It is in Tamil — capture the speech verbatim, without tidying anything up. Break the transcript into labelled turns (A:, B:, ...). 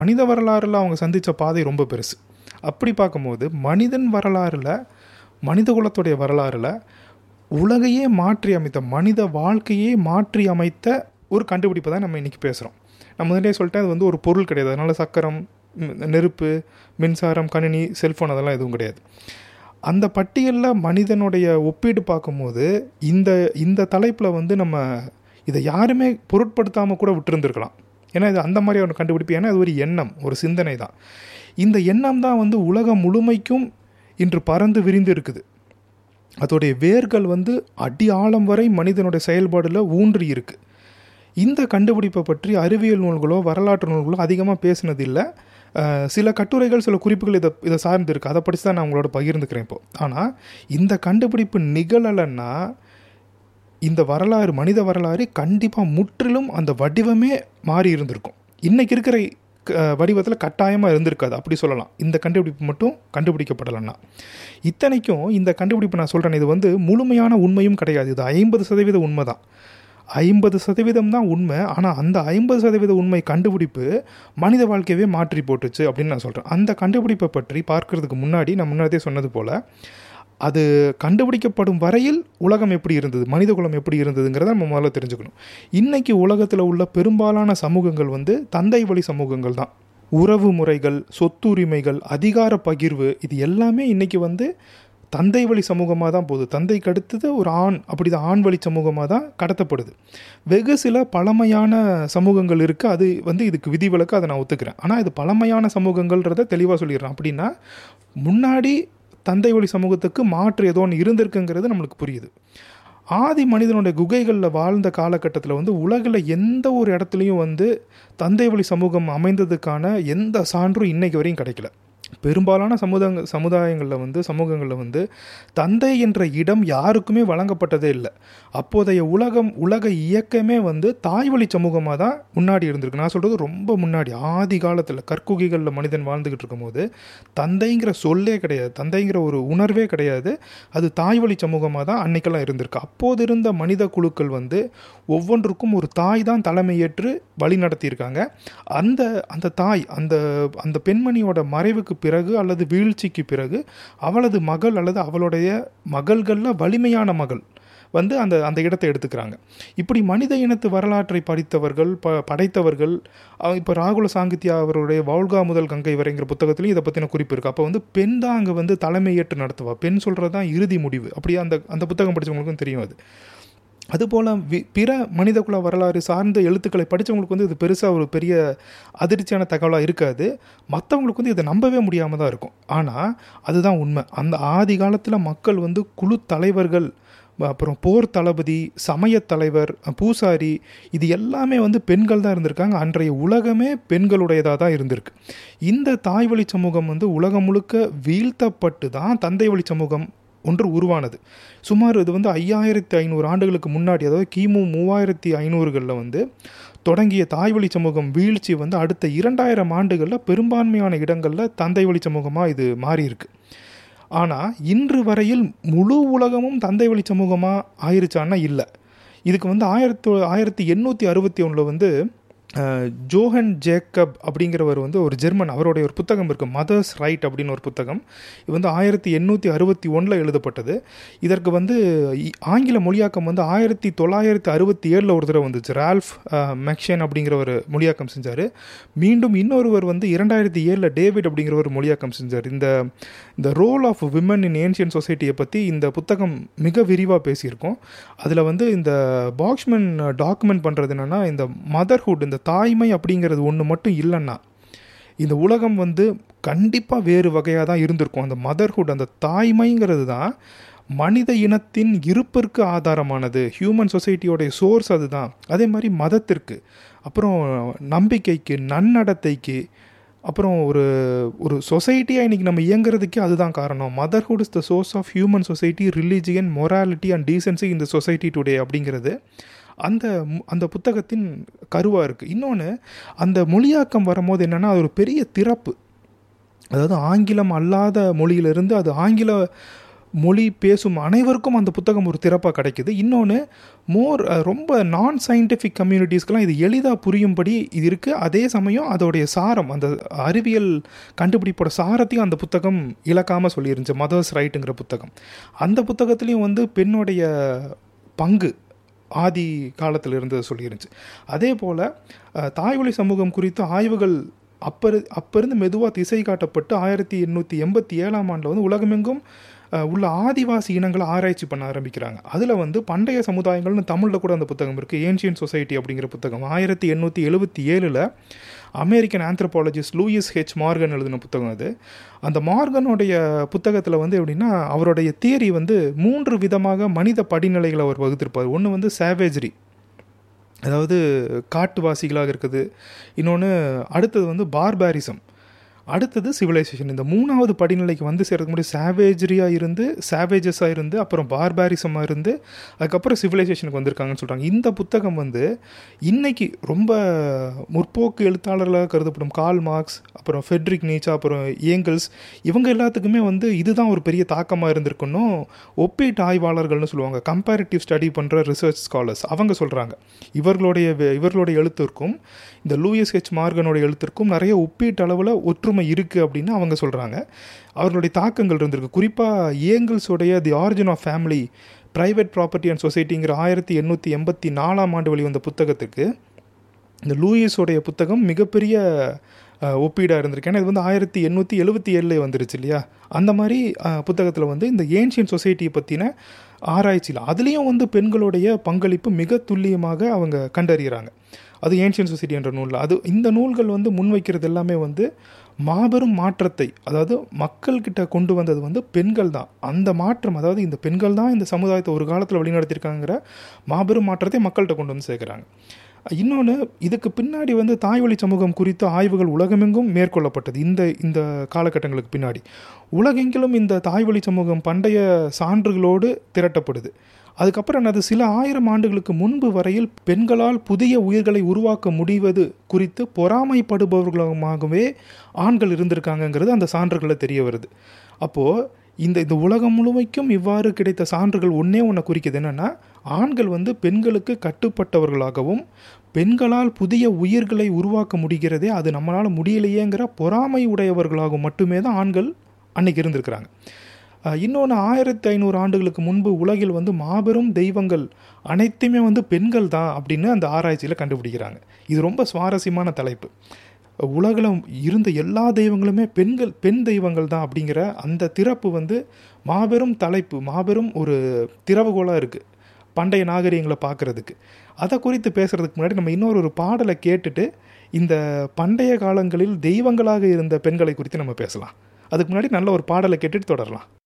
A: மனித வரலாறில் அவங்க சந்தித்த பாதை ரொம்ப பெருசு. அப்படி பார்க்கும்போது மனிதன் வரலாறில், மனித குலத்துடைய வரலாறில் உலகையே மாற்றி அமைத்த, மனித வாழ்க்கையே மாற்றி அமைத்த ஒரு கண்டுபிடிப்பை தான் நம்ம இன்றைக்கி பேசுகிறோம். நான் முதலே சொல்லிட்டேன், அது வந்து ஒரு பொருள் கிடையாது. அதனால் சக்கரம், நெருப்பு, மின்சாரம், கணினி, செல்ஃபோன் அதெல்லாம் எதுவும் கிடையாது. அந்த பட்டியலில் மனிதனுடைய ஒப்பீடு பார்க்கும்போது இந்த இந்த தலைப்பில் வந்து நம்ம இதை யாருமே பொருட்படுத்தாமல் கூட விட்டுருந்துருக்கலாம். ஏன்னா இது அந்த மாதிரி ஒரு கண்டுபிடிப்பு. ஏன்னா அது ஒரு எண்ணம், ஒரு சிந்தனை தான். இந்த எண்ணம் தான் வந்து உலகம் முழுமைக்கும் இன்று பறந்து விரிந்து இருக்குது. அதோடைய வேர்கள் வந்து அடி ஆழம் வரை மனிதனுடைய செயல்பாடில் ஊன்றி இருக்குது. இந்த கண்டுபிடிப்பை பற்றி அறிவியல் நூல்களோ வரலாற்று நூல்களோ அதிகமாக பேசினதில்லை. சில கட்டுரைகள், சில குறிப்புகள் இதை இதை சார்ந்து இருக்குது. அதை படித்து தான் நான் உங்களோட பகிர்ந்துக்கிறேன் இப்போது. ஆனால் இந்த கண்டுபிடிப்பு நிகழலைன்னா இந்த வரலாறு, மனித வரலாறு கண்டிப்பாக முற்றிலும் அந்த வடிவமே மாறி இருந்திருக்கும். இன்றைக்கி இருக்கிற வடிவத்தில் கட்டாயமாக இருந்திருக்காது, அப்படி சொல்லலாம். இந்த கண்டுபிடிப்பு மட்டும் கண்டுபிடிக்கப்படலைன்னா. இத்தனைக்கும் இந்த கண்டுபிடிப்பு நான் சொல்கிறேன், இது வந்து முழுமையான உண்மையும் கிடையாது. இது ஐம்பது சதவீத உண்மை தான். ஐம்பது சதவீதம் தான் உண்மை. ஆனால் அந்த ஐம்பது சதவீத உண்மை கண்டுபிடிப்பு மனித வாழ்க்கையவே மாற்றி போட்டுச்சு அப்படின்னு நான் சொல்கிறேன். அந்த கண்டுபிடிப்பை பற்றி பார்க்கறதுக்கு முன்னாடி நான் முன்னாடியே சொன்னது போல், அது கண்டுபிடிக்கப்படும் வரையில் உலகம் எப்படி இருந்தது, மனித குலம் எப்படி இருந்ததுங்கிறத நம்ம முதல்ல தெரிஞ்சுக்கணும். இன்றைக்கி உலகத்தில் உள்ள பெரும்பாலான சமூகங்கள் வந்து தந்தை வழி சமூகங்கள் தான். உறவு முறைகள், சொத்துரிமைகள், அதிகார பகிர்வு, இது எல்லாமே இன்றைக்கி வந்து தந்தை வழி சமூகமாக தான் போகுது. தந்தைக்கு அடுத்தது ஒரு ஆண், அப்படி தான் ஆண் வழி சமூகமாக தான் கடத்தப்படுது. வெகு சில பழமையான சமூகங்கள் இருக்குது, அது வந்து இதுக்கு விதிவிலக்கு, அதை நான் ஒத்துக்கிறேன். ஆனால் இது பழமையான சமூகங்கள்ன்றதை தெளிவாக சொல்லிடுறேன். அப்படின்னா முன்னாடி தந்தை வழி சமூகத்துக்கு மாற்று ஏதோ ஒன்று இருந்திருக்குங்கிறது நம்மளுக்கு புரியுது. ஆதி மனிதனுடைய குகைகளில் வாழ்ந்த காலகட்டத்தில் வந்து உலகில் எந்த ஒரு இடத்துலையும் வந்து தந்தை வழி சமூகம் அமைந்ததுக்கான எந்த சான்றும் இன்றைக்கு வரையும் கிடைக்கல. பெரும்பாலான சமுதாய சமுதாயங்களில் வந்து சமூகங்களில் வந்து தந்தை என்ற இடம் யாருக்குமே வழங்கப்பட்டதே இல்லை. அப்போதைய உலகம், உலக இயக்கமே வந்து தாய் வழி சமூகமாக தான் முன்னாடி இருந்திருக்கு. நான் சொல்கிறது ரொம்ப முன்னாடி, ஆதி காலத்தில் கற்குகைகளில் மனிதன் வாழ்ந்துக்கிட்டு இருக்கும்போது தந்தைங்கிற சொல்லே கிடையாது, தந்தைங்கிற ஒரு உணர்வே கிடையாது. அது தாய் வழி சமூகமாக தான் அன்னைக்கெல்லாம் இருந்திருக்கு. அப்போது இருந்த மனித குழுக்கள் வந்து ஒவ்வொன்றுக்கும் ஒரு தாய் தான் தலைமையேற்று வழி நடத்தியிருக்காங்க. அந்த அந்த தாய், அந்த அந்த பெண்மணியோட மறைவுக்கு பிறகு அல்லது வீழ்ச்சிக்கு பிறகு அவளது மகள் அல்லது அவளுடைய மகள்களில் வலிமையான மகள் வந்து அந்த அந்த இடத்தை எடுத்துக்கிறாங்க. இப்படி மனித இனத்து வரலாற்றை படித்தவர்கள், ப படைத்தவர்கள் இப்போ ராகுல சாங்கித்யா அவருடைய வௌல்கா முதல் கங்கை வரைங்கிற புத்தகத்துலையும் இதை பற்றின குறிப்பு இருக்குது. அப்போ வந்து பெண் தான் அங்கே வந்து தலைமையேற்று நடத்துவா, பெண் சொல்கிறது தான் இறுதி முடிவு. அப்படியே அந்த அந்த புத்தகம் படித்தவங்களுக்கும் தெரியும். அது அதுபோல் வி பிற மனிதகுல வரலாறு சார்ந்த எழுத்துக்களை படித்தவங்களுக்கு வந்து இது பெருசாக ஒரு பெரிய அதிர்ச்சியான தகவலாக இருக்காது. மற்றவங்களுக்கு வந்து இதை நம்பவே முடியாமல் தான் இருக்கும். ஆனால் அதுதான் உண்மை. அந்த ஆதி காலத்தில் மக்கள் வந்து குழு தலைவர்கள், அப்புறம் போர் தளபதி, சமய தலைவர், பூசாரி, இது எல்லாமே வந்து பெண்கள் தான் இருந்திருக்காங்க. அன்றைய உலகமே பெண்களுடையதாக தான் இருந்திருக்கு. இந்த தாய் வழி சமூகம் வந்து உலகம் முழுக்க வீழ்த்தப்பட்டு தான் தந்தை வழி சமூகம் ஒன்று உருவானது. சுமார் இது வந்து ஐயாயிரத்தி ஐநூறு ஆண்டுகளுக்கு முன்னாடி, அதாவது கிமு மூவாயிரத்தி ஐநூறுகளில் வந்து தொடங்கிய தாய் வழி சமூகம் வீழ்ச்சி வந்து அடுத்த இரண்டாயிரம் ஆண்டுகளில் பெரும்பான்மையான இடங்களில் தந்தை வழி சமூகமாக இது மாறியிருக்கு. ஆனால் இன்று வரையில் முழு உலகமும் தந்தை வழி சமூகமாக ஆயிருச்சான்னா இல்லை. இதுக்கு வந்து ஆயிரத்து ஆயிரத்தி எண்ணூற்றி அறுபத்தி ஒன்றில் வந்து ஜோஹன் ஜேக்கப் அப்படிங்கிறவர் வந்து ஒரு ஜெர்மன், அவருடைய ஒரு புத்தகம் இருக்குது, மதர்ஸ் ரைட் அப்படின்னு ஒரு புத்தகம். இது வந்து ஆயிரத்தி எண்ணூற்றி அறுபத்தி ஒன்றில் எழுதப்பட்டது. இதற்கு வந்து ஆங்கில மொழியாக்கம் வந்து ஆயிரத்தி தொள்ளாயிரத்தி அறுபத்தி ஏழில் ஒரு தடவை வந்துச்சு. ரால்ஃப் மெக்ஷன் அப்படிங்கிற ஒரு மொழியாக்கம் செஞ்சார். மீண்டும் இன்னொருவர் வந்து இரண்டாயிரத்தி ஏழில் டேவிட் அப்படிங்கிற ஒரு மொழியாக்கம் செஞ்சார். இந்த இந்த role of women in ancient சொசைட்டியை பற்றி இந்த புத்தகம் மிக விரிவாக பேசியிருக்கோம். அதில் வந்து இந்த பாக்ஸ்மேன் டாக்குமெண்ட் பண்ணுறது என்னென்னா, இந்த மதர்ஹுட், இந்த தாய்மை அப்படிங்கிறது ஒன்று மட்டும் இல்லைன்னா இந்த உலகம் வந்து கண்டிப்பாக வேறு வகையாக தான் இருந்திருக்கும். அந்த மதர்ஹுட், அந்த தாய்மைங்கிறது தான் மனித இனத்தின் இருப்பிற்கு ஆதாரமானது. ஹியூமன் சொசைட்டியோடைய சோர்ஸ் அதுதான். அதே மாதிரி மதத்திற்கு, அப்புறம் நம்பிக்கைக்கு, நன்னடத்தைக்கு, அப்புறம் ஒரு ஒரு சொசைட்டியாக இன்றைக்கி நம்ம இயங்குறதுக்கே அதுதான் காரணம். Motherhood is the source of human society, religion, morality and decency in the society today அப்படிங்கிறது அந்த அந்த புத்தகத்தின் கருவாக இருக்குது. இன்னொன்று, அந்த மொழியாக்கம் வரும்போது என்னென்னா, அது ஒரு பெரிய திறப்பு. அதாவது ஆங்கிலம் அல்லாத மொழியிலிருந்து அது ஆங்கில மொழி பேசும் அனைவருக்கும் அந்த புத்தகம் ஒரு திறப்பாக கிடைக்குது. இன்னொன்று மோர் ரொம்ப நான் சயின்டிஃபிக் கம்யூனிட்டிஸ்க்கெலாம் இது எளிதாக புரியும்படி இது இருக்குது. அதே சமயம் அதோடைய சாரம், அந்த அறிவியல் கண்டுபிடிப்போட சாரத்தையும் அந்த புத்தகம் இழக்காமல் சொல்லியிருந்துச்சு. மதர்ஸ் ரைட்டுங்கிற புத்தகம். அந்த புத்தகத்துலேயும் வந்து பெண்ணுடைய பங்கு ஆதி காலத்தில் இருந்தது சொல்லியிருந்துச்சு. அதே போல் தாய்வழி சமூகம் குறித்து ஆய்வுகள் அப்போ அப்போ இருந்து மெதுவாக திசை காட்டப்பட்டு ஆயிரத்தி எண்ணூற்றி எண்பத்தி ஏழாம் ஆண்டில் வந்து உலகமெங்கும் உள்ள ஆதிவாசி இனங்களை ஆராய்ச்சி பண்ண ஆரம்பிக்கிறாங்க. அதில் வந்து பண்டைய சமுதாயங்கள்னு தமிழில் கூட அந்த புத்தகம் இருக்குது, ஏன்ஷியன் சொசைட்டி அப்படிங்கிற புத்தகம். ஆயிரத்தி எண்ணூற்றி எழுபத்தி ஏழில் American anthropologist Lewis H Morgan எழுதின புத்தகம் அது. அந்த மார்கனுடைய புத்தகத்தில் வந்து எப்படின்னா, அவருடைய தியரி வந்து மூன்று விதமாக மனித படிநிலைகளை அவர் வகுத்திருப்பார். ஒன்று வந்து சேவேஜரி, அதாவது காட்டுவாசிகளாக இருக்குது. இன்னொன்று அடுத்தது வந்து பார்பாரிசம், அடுத்தது சிவிலைசேஷன். இந்த மூணாவது படிநிலைக்கு வந்து சேர்றதுக்கு முன்னாடி சேவேஜரியாக இருந்து சேவேஜஸாக இருந்து அப்புறம் பார்பாரிசமாக இருந்து அதுக்கப்புறம் சிவிலைசேஷனுக்கு வந்திருக்காங்கன்னு சொல்கிறாங்க. இந்த புத்தகம் வந்து இன்றைக்கி ரொம்ப முற்போக்கு எழுத்தாளர்களாக கருதப்படும் கார்ல் மார்க்ஸ், அப்புறம் ஃபெட்ரிக் நீச்சா, அப்புறம் ஏங்கல்ஸ், இவங்க எல்லாத்துக்குமே வந்து இதுதான் ஒரு பெரிய தாக்கமாக இருந்திருக்குன்னும் ஒப்பீட்டு ஆய்வாளர்கள்னு சொல்லுவாங்க, கம்பேரிட்டிவ் ஸ்டடி பண்ணுற ரிசர்ச் ஸ்காலர்ஸ், அவங்க சொல்கிறாங்க. இவர்களுடைய இவர்களுடைய எழுத்திற்கும் இந்த லூயிஸ் ஹெச் மார்கனுடைய எழுத்திற்கும் நிறைய ஒப்பீட்டு அளவில் ஒற்றுமை இருக்குது அப்படின்னு அவங்க சொல்கிறாங்க. அவர்களுடைய தாக்கங்கள் இருந்திருக்கு. குறிப்பாக ஏங்கல்ஸோடைய தி origin of family, private property and சொசைட்டிங்கிற ஆயிரத்தி எண்ணூற்றி எண்பத்தி நாலாம் ஆண்டு வெளிவந்த புத்தகத்துக்கு இந்த லூயிஸோடைய புத்தகம் மிகப்பெரிய ஒப்பீடாக இருந்திருக்கு. ஏன்னா இது வந்து ஆயிரத்தி எண்ணூற்றி எழுபத்தி ஏழுலேயே வந்துருச்சு இல்லையா. அந்த மாதிரி புத்தகத்தில் வந்து இந்த ஏன்ஷியன் சொசைட்டியை பற்றின ஆராய்ச்சியில் அதுலேயும் வந்து பெண்களுடைய பங்களிப்பு மிக துல்லியமாக அவங்க கண்டறிகிறாங்க. அது ஏன்ஷியன் சொசைட்டி என்ற நூலில். அது இந்த நூல்கள் வந்து முன்வைக்கிறது எல்லாமே வந்து மாபெரும் மாற்றத்தை, அதாவது மக்கள்கிட்ட கொண்டு வந்தது வந்து பெண்கள் தான். அந்த மாற்றம், அதாவது இந்த பெண்கள் தான் இந்த சமுதாயத்தை ஒரு காலத்தில் வழிநடத்தியிருக்காங்கிற மாபெரும் மாற்றத்தை மக்கள்கிட்ட கொண்டு வந்து சேர்க்குறாங்க. இன்னொன்று, இதுக்கு பின்னாடி வந்து தாய்வழி சமூகம் குறித்த ஆய்வுகள் உலகமெங்கும் மேற்கொள்ளப்பட்டது. இந்த இந்த காலகட்டங்களுக்கு பின்னாடி உலகெங்கிலும் இந்த தாய்வழி சமூகம் பண்டைய சான்றுகளோடு திரட்டப்படுது. அதுக்கப்புறம் என்னது, சில ஆயிரம் ஆண்டுகளுக்கு முன்பு வரையில் பெண்களால் புதிய உயிர்களை உருவாக்க முடிவது குறித்து பொறாமைப்படுபவர்களாகவே ஆண்கள் இருந்திருக்காங்கங்கிறது அந்த சான்றுகளில் தெரிய வருது. அப்போது இந்த இந்த உலகம் முழுமைக்கும் இவ்வாறு கிடைத்த சான்றுகள் ஒன்றே ஒன்று குறிக்குது, என்னென்னா ஆண்கள் வந்து பெண்களுக்கு கட்டுப்பட்டவர்களாகவும் பெண்களால் புதிய உயிர்களை உருவாக்க முடிகிறதே அது நம்மளால் முடியலையேங்கிற பொறாமை உடையவர்களாகவும் மட்டுமே தான் ஆண்கள் அன்றைக்கி இருந்திருக்கிறாங்க. இன்னொன்று, ஆயிரத்தி ஐநூறு ஆண்டுகளுக்கு முன்பு உலகில் வந்து மாபெரும் தெய்வங்கள் அனைத்துமே வந்து பெண்கள் தான் அப்படின்னு அந்த ஆராய்ச்சியில் கண்டுபிடிக்கிறாங்க. இது ரொம்ப சுவாரஸ்யமான தலைப்பு. உலகில் இருந்த எல்லா தெய்வங்களுமே பெண்கள் பெண் தெய்வங்கள் தான் அப்படிங்கிற அந்த திறப்பு வந்து மாபெரும் தலைப்பு, மாபெரும் ஒரு திறவுகோலாக இருக்குது பண்டைய நாகரிகங்களை பார்க்குறதுக்கு. அதை குறித்து பேசுகிறதுக்கு முன்னாடி நம்ம இன்னொரு ஒரு பாடலை கேட்டுட்டு இந்த பண்டைய காலங்களில் தெய்வங்களாக இருந்த பெண்களை குறித்து நம்ம பேசலாம். அதுக்கு முன்னாடி நல்ல ஒரு பாடலை கேட்டுட்டு தொடரலாம்.